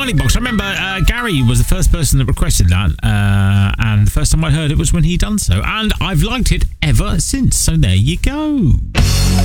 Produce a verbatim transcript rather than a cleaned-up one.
Smiling Box. I remember uh, Gary was the first person that requested that, uh, and the first time I heard it was when he done so, and I've liked it ever since. So there you go.